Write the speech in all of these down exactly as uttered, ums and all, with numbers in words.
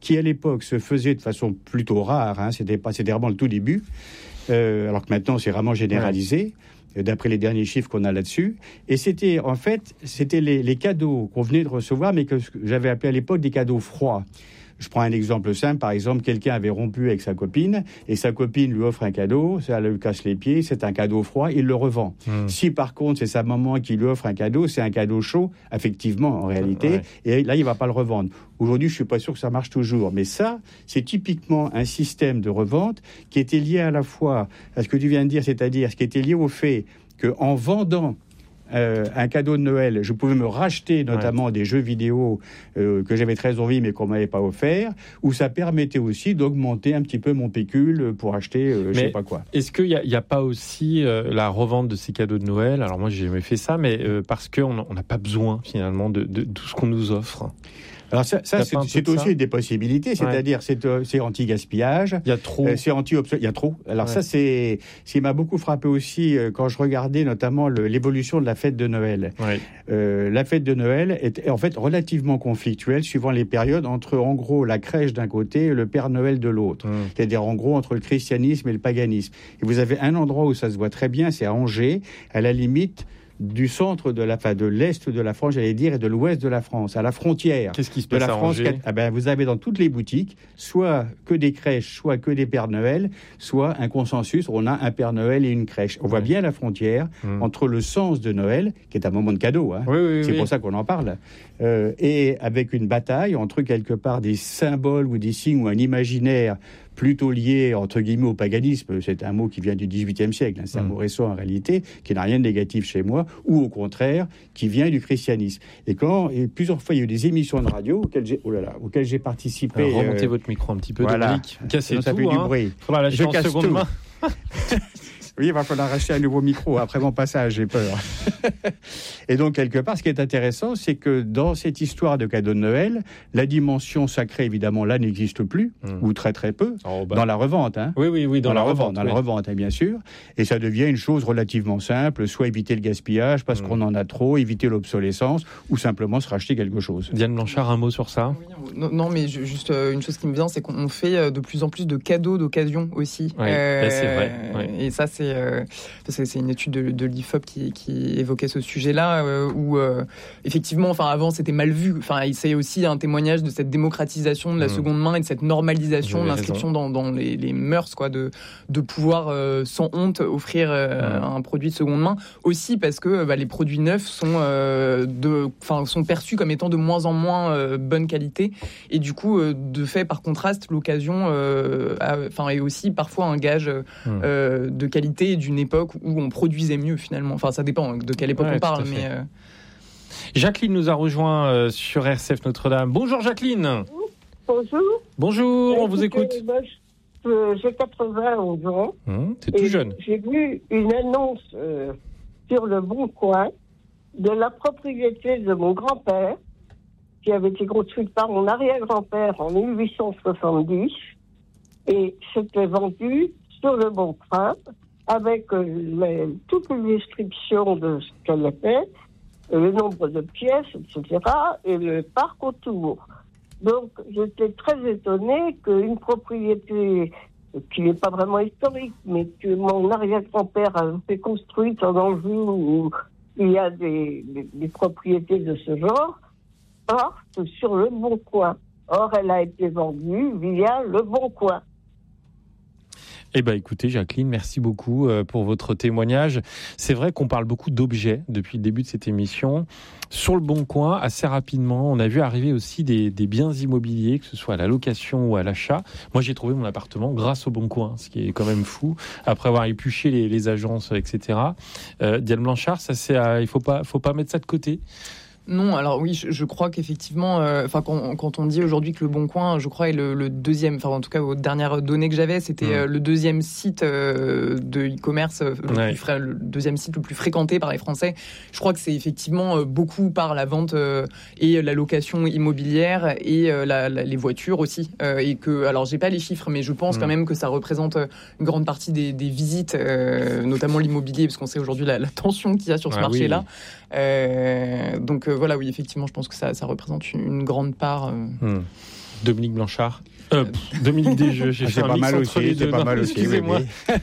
qui à l'époque se faisait de façon plutôt rare, hein, c'était, pas, c'était vraiment le tout début, euh, alors que maintenant c'est vraiment généralisé, ouais. d'après les derniers chiffres qu'on a là-dessus. Et c'était en fait, c'était les, les cadeaux qu'on venait de recevoir, mais que j'avais appelé à l'époque des cadeaux froids. Je prends un exemple simple, par exemple, quelqu'un avait rompu avec sa copine et sa copine lui offre un cadeau, ça lui casse les pieds, c'est un cadeau froid, il le revend. Mmh. Si par contre c'est sa maman qui lui offre un cadeau, c'est un cadeau chaud, effectivement en réalité, ouais. et là il va pas le revendre. Aujourd'hui, je suis pas sûr que ça marche toujours, mais ça, c'est typiquement un système de revente qui était lié à la fois à ce que tu viens de dire, c'est-à-dire ce qui était lié au fait qu'en vendant Euh, un cadeau de Noël, je pouvais me racheter notamment ouais. des jeux vidéo euh, que j'avais très envie mais qu'on m'avait pas offert, ou ça permettait aussi d'augmenter un petit peu mon pécule pour acheter euh, je sais pas quoi. Est-ce qu'il n'y a, a pas aussi euh, la revente de ces cadeaux de Noël? Alors moi j'ai jamais fait ça, mais euh, parce qu'on n'a pas besoin finalement de, de, de tout ce qu'on nous offre. Alors ça, ça c'est, c'est aussi ça des possibilités, c'est-à-dire ouais. c'est, euh, c'est anti-gaspillage. Il y a trop. Euh, c'est anti-obsolescence. Il y a trop. Alors ouais. ça, c'est ce qui m'a beaucoup frappé aussi euh, quand je regardais notamment le, l'évolution de la fête de Noël. Ouais. Euh, la fête de Noël est en fait relativement conflictuelle suivant les périodes entre en gros la crèche d'un côté et le Père Noël de l'autre. Mmh. C'est-à-dire en gros entre le christianisme et le paganisme. Et vous avez un endroit où ça se voit très bien, c'est à Angers, à la limite du centre de la, enfin de l'est de la France, j'allais dire, et de l'ouest de la France, à la frontière. Qu'est-ce qui se de passe la à France? Angers ? Ah ben, vous avez dans toutes les boutiques, soit que des crèches, soit que des Pères Noël, soit un consensus, on a un Père Noël et une crèche. On voit ouais. bien la frontière mmh. entre le sens de Noël, qui est un moment de cadeau, hein, oui, oui, c'est oui. pour ça qu'on en parle, euh, et avec une bataille entre quelque part des symboles ou des signes ou un imaginaire plutôt lié, entre guillemets, au paganisme. C'est un mot qui vient du dix-huitième siècle. Hein. C'est un mmh. mot récent, en réalité, qui n'a rien de négatif chez moi, ou au contraire, qui vient du christianisme. Et quand, et plusieurs fois, il y a eu des émissions de radio auxquelles j'ai, oh là là, auxquelles j'ai participé. Alors, remontez euh, votre micro un petit peu, voilà. Dominique. Cassez tout, ça fait hein. du bruit. Faudra lâcher en seconde tout. Main. Oui, il va falloir acheter un nouveau micro après mon passage, j'ai peur. Et donc, quelque part, ce qui est intéressant, c'est que dans cette histoire de cadeau de Noël, la dimension sacrée, évidemment, là, n'existe plus, mmh. ou très très peu, oh, bah. dans la revente. Hein. Oui, oui, oui, dans, dans la, la revente. Dans oui. la revente, hein, bien sûr. Et ça devient une chose relativement simple, soit éviter le gaspillage parce mmh. qu'on en a trop, éviter l'obsolescence, ou simplement se racheter quelque chose. Diane Blanchard, un mot sur ça ? Oui, non, non, mais juste euh, une chose qui me vient, c'est qu'on fait de plus en plus de cadeaux d'occasion aussi. Oui, euh, c'est vrai. Oui. Et ça, c'est, euh, c'est, c'est une étude de, de l'I F O P qui, qui évoquait ce sujet-là, euh, où euh, effectivement, enfin avant c'était mal vu. Enfin, c'est aussi un témoignage de cette démocratisation de la mmh. seconde main et de cette normalisation de l'inscription dans, dans les, les mœurs, quoi, de de pouvoir euh, sans honte offrir euh, mmh. un produit de seconde main. Aussi parce que bah, les produits neufs sont euh, de, enfin sont perçus comme étant de moins en moins euh, bonne qualité, et du coup, euh, de fait, par contraste, l'occasion, enfin, euh, est aussi parfois un gage mmh. euh, de qualité d'une époque où on produisait mieux finalement. Enfin, ça dépend de quelle époque ouais, on parle, mais. Euh... Jacqueline nous a rejoint euh, sur R C F Notre-Dame. Bonjour Jacqueline. Bonjour. Bonjour, on vous écoute. Moi, j'ai quatre-vingt-onze ans. Mmh, c'est tout jeune. J'ai vu une annonce euh, sur le Bon Coin de la propriété de mon grand-père, qui avait été construite par mon arrière-grand-père en dix-huit cent soixante-dix, et c'était vendu sur le Bon Coin avec euh, les, toutes les descriptions de ce qu'elle était, le nombre de pièces, et cetera, et le parc autour. Donc, j'étais très étonnée qu'une propriété qui n'est pas vraiment historique, mais que mon arrière-grand-père a fait construite en Anjou, où il y a des, des, des propriétés de ce genre, partent sur le Bon Coin. Or, elle a été vendue via le Bon Coin. Eh bien, écoutez, Jacqueline, merci beaucoup pour votre témoignage. C'est vrai qu'on parle beaucoup d'objets depuis le début de cette émission. Sur le Bon Coin, assez rapidement, on a vu arriver aussi des, des biens immobiliers, que ce soit à la location ou à l'achat. Moi, j'ai trouvé mon appartement grâce au Bon Coin, ce qui est quand même fou, après avoir épluché les, les agences, et cetera. Euh, Diane Blanchard, ça, c'est à, il ne faut pas, faut pas mettre ça de côté. Non, alors oui, je, je crois qu'effectivement, enfin euh, quand, quand on dit aujourd'hui que le Bon Coin, je crois, est le, le deuxième, enfin en tout cas aux dernières données que j'avais, c'était mmh. euh, le deuxième site euh, de e-commerce, euh, le, ouais. plus, le deuxième site le plus fréquenté par les Français. Je crois que c'est effectivement euh, beaucoup par la vente euh, et la location immobilière et euh, la, la, les voitures aussi. Euh, et que, alors j'ai pas les chiffres, mais je pense mmh. quand même que ça représente une grande partie des, des visites, euh, notamment l'immobilier, parce qu'on sait aujourd'hui la, la tension qu'il y a sur ce ah, marché-là. Oui. Euh, donc euh, voilà, oui, effectivement, je pense que ça, ça représente une, une grande part. Euh... Mmh. Dominique Blanchard. Euh, pff, Dominique Desjeux, j'ai ah, fait c'est un pas mix mal entre aussi, les c'est deux. pas Non, mal aussi. excusez-moi. Oui,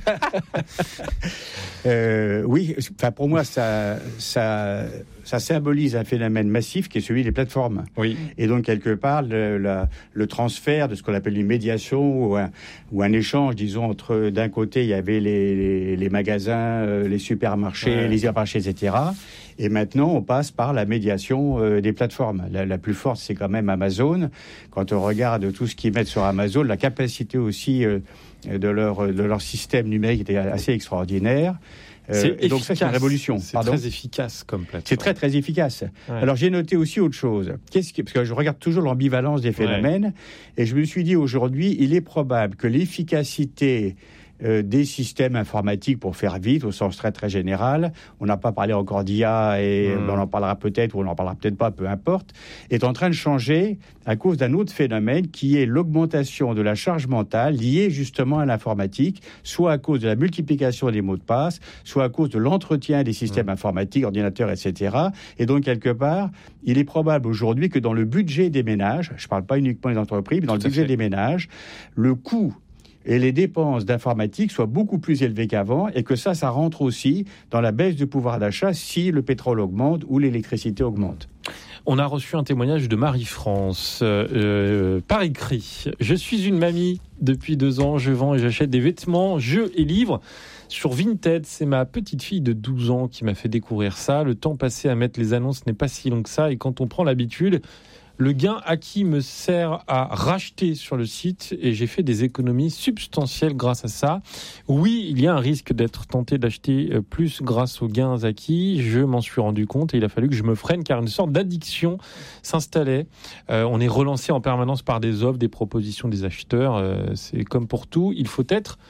euh, oui, enfin pour moi ça, ça, ça symbolise un phénomène massif qui est celui des plateformes. Oui. Et donc quelque part le, la, le transfert de ce qu'on appelle une médiation ou un, ou un échange, disons entre d'un côté il y avait les, les, les magasins, euh, les supermarchés, ouais. les hypermarchés, et cetera. Et maintenant, on passe par la médiation euh, des plateformes. La, la plus forte, c'est quand même Amazon. Quand on regarde tout ce qu'ils mettent sur Amazon, la capacité aussi euh, de, leur, de leur système numérique était assez extraordinaire. Euh, et donc ça, c'est une révolution. C'est Pardon. très efficace comme plateforme. C'est très, très efficace. Ouais. Alors, j'ai noté aussi autre chose. Qu'est-ce qui... Parce que je regarde toujours l'ambivalence des phénomènes. Ouais. Et je me suis dit, aujourd'hui, il est probable que l'efficacité Euh, des systèmes informatiques, pour faire vite, au sens très très général, on n'a pas parlé encore d'I A et mmh. on en parlera peut-être ou on n'en parlera peut-être pas, peu importe, est en train de changer à cause d'un autre phénomène qui est l'augmentation de la charge mentale liée justement à l'informatique, soit à cause de la multiplication des mots de passe, soit à cause de l'entretien des systèmes mmh. informatiques, ordinateurs, et cetera. Et donc, quelque part, il est probable aujourd'hui que dans le budget des ménages, je ne parle pas uniquement des entreprises, mais dans Tout le budget fait. des ménages, le coût et les dépenses d'informatique soient beaucoup plus élevées qu'avant, et que ça, ça rentre aussi dans la baisse du pouvoir d'achat si le pétrole augmente ou l'électricité augmente. On a reçu un témoignage de Marie-France euh, par écrit. Je suis une mamie depuis deux ans, je vends et j'achète des vêtements, jeux et livres sur Vinted. C'est ma petite fille de douze ans qui m'a fait découvrir ça. Le temps passé à mettre les annonces n'est pas si long que ça, et quand on prend l'habitude, le gain acquis me sert à racheter sur le site et j'ai fait des économies substantielles grâce à ça. Oui, il y a un risque d'être tenté d'acheter plus grâce aux gains acquis. Je m'en suis rendu compte et il a fallu que je me freine car une sorte d'addiction s'installait. Euh, on est relancé en permanence par des offres, des propositions des acheteurs. Euh, c'est comme pour tout, il faut être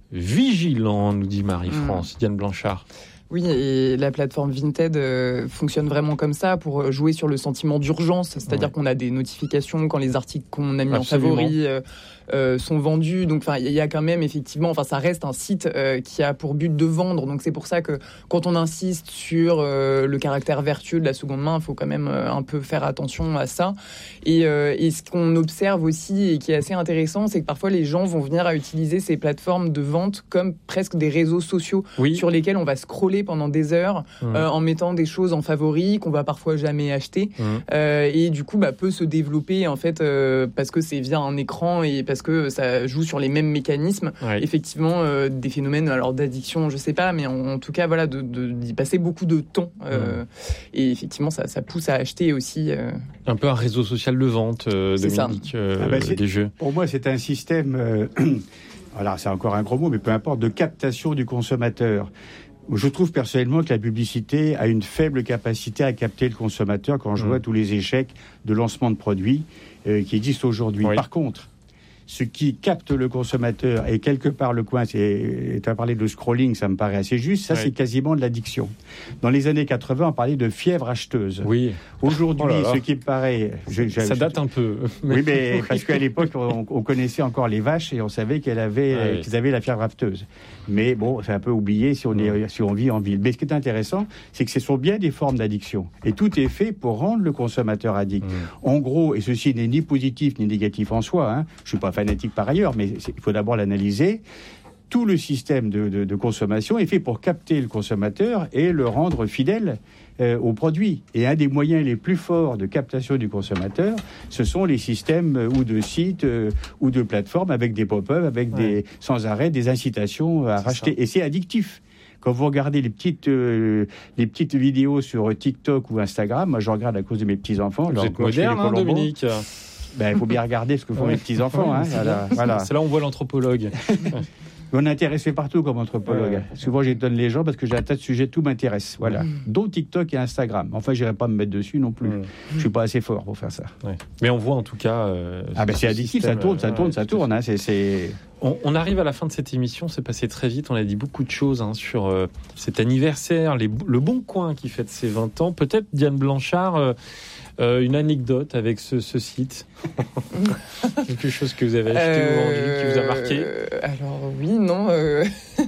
vigilant, nous dit Marie-France. Mmh. Diane Blanchard. Oui, et la plateforme Vinted euh, fonctionne vraiment comme ça pour jouer sur le sentiment d'urgence. C'est-à-dire ouais. qu'on a des notifications quand les articles qu'on a mis Absolument. en favori euh, euh, sont vendus. Donc, il y a quand même effectivement, enfin, ça reste un site euh, qui a pour but de vendre. Donc, c'est pour ça que quand on insiste sur euh, le caractère vertueux de la seconde main, il faut quand même euh, un peu faire attention à ça. Et, euh, et ce qu'on observe aussi et qui est assez intéressant, c'est que parfois les gens vont venir à utiliser ces plateformes de vente comme presque des réseaux sociaux oui. sur lesquels on va scroller pendant des heures mmh. euh, en mettant des choses en favori qu'on va parfois jamais acheter mmh. euh, et du coup bah, peut se développer en fait euh, parce que c'est via un écran et parce que ça joue sur les mêmes mécanismes ouais. effectivement euh, des phénomènes alors d'addiction je sais pas mais en, en tout cas voilà de, de, d'y passer beaucoup de temps euh, mmh. et effectivement ça, ça pousse à acheter aussi euh... un peu un réseau social de vente euh, Dominique euh, ah bah des jeux. Pour moi c'est un système euh, alors c'est encore un gros mot mais peu importe de captation du consommateur. Je trouve personnellement que la publicité a une faible capacité à capter le consommateur quand je mmh. vois tous les échecs de lancement de produits euh, qui existent aujourd'hui. Oui. Par contre, ce qui capte le consommateur et quelque part le coin, c'est, tu as parlé de scrolling, ça me paraît assez juste, ça oui. c'est quasiment de l'addiction. Dans les années quatre-vingts, on parlait de fièvre acheteuse. Oui. Aujourd'hui, oh ce qui me paraît... Je, je, ça je, date un peu. Oui, mais parce qu'à l'époque, on, on connaissait encore les vaches et on savait qu'elles avaient, ah, oui. qu'elles avaient la fièvre afteuse. Mais bon, c'est un peu oublié si on, est, si on vit en ville. Mais ce qui est intéressant, c'est que ce sont bien des formes d'addiction. Et tout est fait pour rendre le consommateur addict. Mmh. En gros, et ceci n'est ni positif ni négatif en soi, hein, je ne suis pas fanatique par ailleurs, mais il faut d'abord l'analyser. Tout le système de, de, de consommation est fait pour capter le consommateur et le rendre fidèle euh, au produit. Et un des moyens les plus forts de captation du consommateur, ce sont les systèmes euh, ou de sites euh, ou de plateformes avec des pop-up, avec ouais. des, sans arrêt des incitations à c'est racheter. Ça. Et c'est addictif. Quand vous regardez les petites, euh, les petites vidéos sur TikTok ou Instagram, moi je regarde à cause de mes petits-enfants. Vous êtes moderne, hein, Dominique. Ben, il faut bien regarder ce que font ouais. mes petits-enfants. Ouais, hein, voilà, voilà. C'est là où on voit l'anthropologue. On est intéressé partout comme anthropologue. Ouais. Souvent, j'étonne les gens parce que j'ai un tas de sujets, tout m'intéresse. Voilà. Mmh. Dont TikTok et Instagram. Enfin, je n'irai pas me mettre dessus non plus. Mmh. Je ne suis pas assez fort pour faire ça. Ouais. Mais on voit en tout cas... Euh, ah ben c'est addictif, ça tourne, ça tourne, ouais, ça tourne. Hein, c'est, c'est... On, on arrive à la fin de cette émission, c'est passé très vite. On a dit beaucoup de choses hein, sur euh, cet anniversaire, les, le Bon Coin qui fête ses vingt ans. Peut-être, Diane Blanchard... Euh, Euh, une anecdote avec ce, ce site. Quelque chose que vous avez acheté euh, ou vendu qui vous a marqué. Alors oui, non. Euh...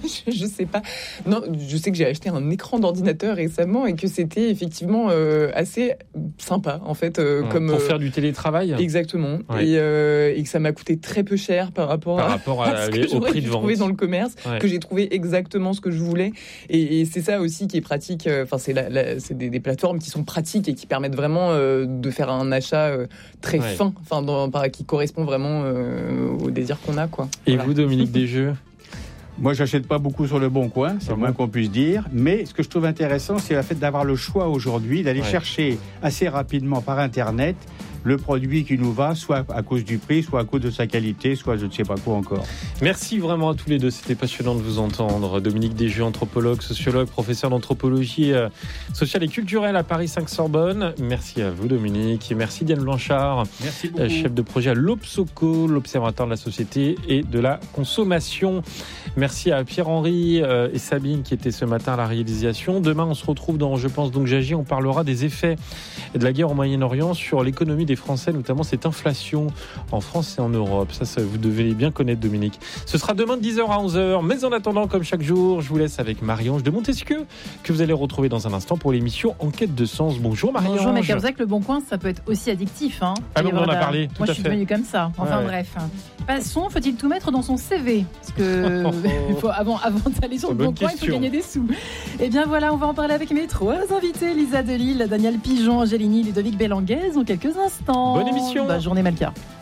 je, je sais pas. Non, je sais que j'ai acheté un écran d'ordinateur récemment et que c'était effectivement euh, assez sympa, en fait. Euh, ouais, comme, pour euh, faire du télétravail. Exactement. Ouais. Et, euh, et que ça m'a coûté très peu cher par rapport, par à, rapport à, à ce les, que au j'aurais prix pu de vente. trouver dans le commerce, ouais. que j'ai trouvé exactement ce que je voulais. Et, et c'est ça aussi qui est pratique. Enfin, c'est, la, la, c'est des, des plateformes qui sont pratiques et qui permettent vraiment euh, de faire un achat euh, très ouais. fin, enfin, dans, qui correspond vraiment euh, au désir qu'on a, quoi. Et voilà. vous, Dominique Desjeux? Moi, j'achète pas beaucoup sur le Bon Coin, c'est le moins qu'on puisse dire. Mais ce que je trouve intéressant, c'est le fait d'avoir le choix aujourd'hui, d'aller ouais. chercher assez rapidement par Internet le produit qui nous va, soit à cause du prix, soit à cause de sa qualité, soit je ne sais pas quoi encore. Merci vraiment à tous les deux, c'était passionnant de vous entendre. Dominique Desjeux, anthropologue, sociologue, professeur d'anthropologie euh, sociale et culturelle à Paris cinq Sorbonne. Merci à vous, Dominique, et merci Diane Blanchard, merci beaucoup. chef de projet à l'Obsoco, l'Observatoire de la société et de la consommation. Merci à Pierre-Henri euh, et Sabine qui étaient ce matin à la réalisation. Demain, on se retrouve dans Je pense donc j'agis. On parlera des effets de la guerre au Moyen-Orient sur l'économie des Français, notamment cette inflation en France et en Europe. Ça, ça vous devez bien connaître, Dominique. Ce sera demain de dix heures à onze heures. Mais en attendant, comme chaque jour, je vous laisse avec Marie-Ange de Montesquieu, que vous allez retrouver dans un instant pour l'émission Enquête de sens. Bonjour Marie-Ange. Bonjour, mais c'est vrai que le Bon Coin, ça peut être aussi addictif. Hein. Ah non, on en a parlé, tout Moi, à je suis fait. devenue comme ça. Enfin, ouais. bref. Passons, faut-il tout mettre dans son C V? Parce que faut, avant, avant d'aller sur le Bon Coin, il faut gagner des sous. Et bien voilà, on va en parler avec mes trois invités. Lisa Delille, Daniel Pigeon, Angélini, Ludovic Bellanguez, en quelques instants. Bonne émission. Bonne journée, Malka.